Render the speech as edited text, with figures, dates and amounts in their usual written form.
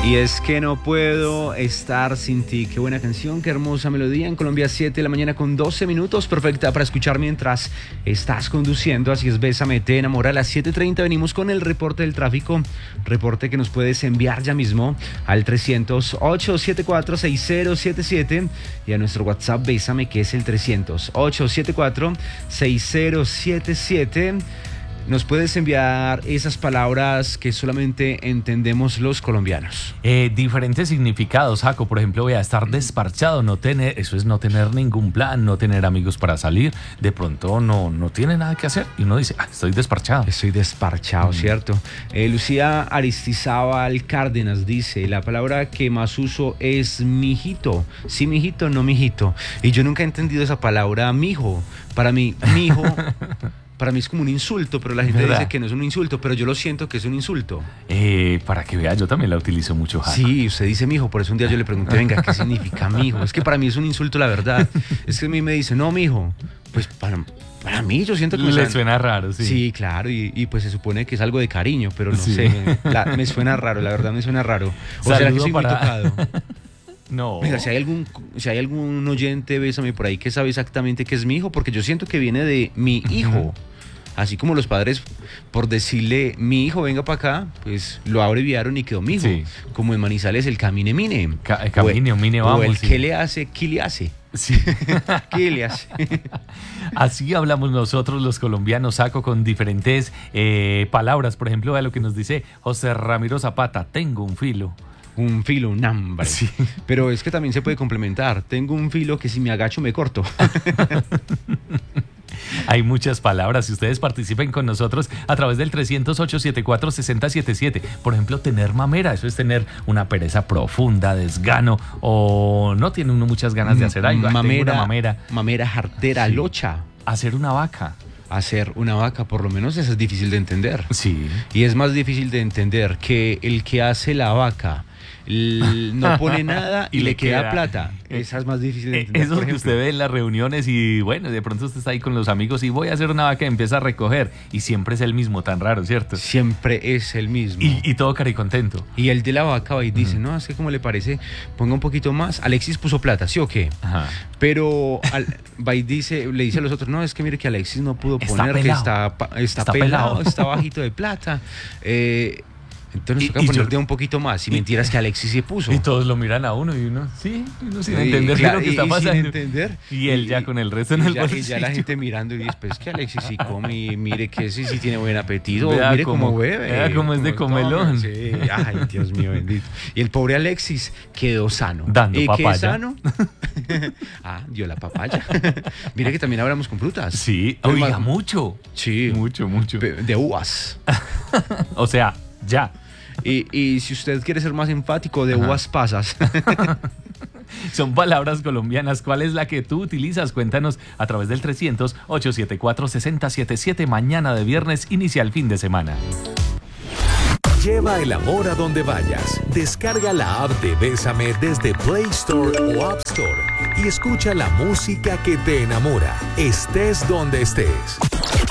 Y es que no puedo estar sin ti. Qué buena canción, qué hermosa melodía. En Colombia, 7 de la mañana con 12 minutos. Perfecta para escuchar mientras estás conduciendo. Así es, Bésame, te enamora. A las 7:30 venimos con el reporte del tráfico. Reporte que nos puedes enviar ya mismo al 300-874-6077 y a nuestro WhatsApp Bésame, que es el 300-874-6077. Nos puedes enviar esas palabras que solamente entendemos los colombianos. Diferentes significados, Jaco. Por ejemplo, voy a estar desparchado. Eso es no tener ningún plan, no tener amigos para salir. De pronto no tiene nada que hacer y uno dice, estoy desparchado. Estoy desparchado, ¿cierto? Lucía Aristizábal Cárdenas dice, la palabra que más uso es mijito. Sí, mijito, no mijito. Y yo nunca he entendido esa palabra, mijo. Para mí, mijo... Para mí es como un insulto, pero la gente dice que no es un insulto, pero yo lo siento que es un insulto. Para que vea, yo también la utilizo mucho, Jano. Sí, usted dice mijo, por eso un día yo le pregunté, venga, ¿qué significa mijo? Es que para mí es un insulto, la verdad. Es que a mí me dice, no, mijo, pues para mí yo siento que le suena raro, sí. Sí, claro, y pues se supone que es algo de cariño, pero no sé, me suena raro, la verdad me suena raro. O será que soy muy tocado. No. Mira, si hay algún oyente, Bésame, por ahí que sabe exactamente qué es mi hijo, porque yo siento que viene de mi hijo. Así como los padres, por decirle mi hijo venga para acá, pues lo abreviaron y quedó mi hijo. Sí. Como en Manizales el camine mine. Camine, mine, vamos. O el que le hace, ¿qué le hace? Sí. ¿Qué le hace? Así hablamos nosotros los colombianos, Saco, con diferentes palabras. Por ejemplo, a lo que nos dice José Ramiro Zapata, tengo un filo. Un filo, un hambre. Sí. Pero es que también se puede complementar. Tengo un filo que si me agacho me corto. Hay muchas palabras. Si ustedes participen con nosotros a través del 300-874-6077. Por ejemplo, tener mamera. Eso es tener una pereza profunda, desgano, o no tiene uno muchas ganas de hacer algo. Mamera, jartera, sí. Locha. Hacer una vaca. Hacer una vaca, por lo menos eso es difícil de entender. Sí. Y es más difícil de entender que el que hace la vaca no pone nada y le queda plata. Esa es más difícil de entender. Eso que usted ve en las reuniones y bueno, de pronto usted está ahí con los amigos y voy a hacer una vaca y empieza a recoger y siempre es el mismo, tan raro, ¿cierto? Siempre es el mismo. Y todo caricontento. Y el de la vaca va y dice, no, es que como le parece, ponga un poquito más. Alexis puso plata, ¿sí o qué? Ajá. Pero va y le dice a los otros, no, es que mire que Alexis no pudo poner, que está pelado, está bajito de plata. Entonces toca poner un poquito más. Y mentiras que Alexis se puso. Y todos lo miran a uno y uno, sí, uno sin entender lo que está pasando. Sin entender. Y él ya con el resto en el bolsillo. Y ya la gente mirando y después que Alexis sí come y mire que ese sí tiene buen apetito. Vea mire cómo bebe. Vea cómo es de comelón. Sí. Ay, Dios mío bendito. Y el pobre Alexis quedó sano. Dando papaya. ¿Qué sano? Dio la papaya. Mire que también hablamos con frutas. Sí, oiga, mucho. Sí. Mucho. De uvas. O sea, ya. Y si usted quiere ser más enfático, de uvas pasas. Son palabras colombianas. ¿Cuál es la que tú utilizas? Cuéntanos a través del 300-874-6077. Mañana de viernes inicia el fin de semana. Lleva el amor a donde vayas. Descarga la app de Bésame desde Play Store o App Store y escucha la música que te enamora, estés donde estés.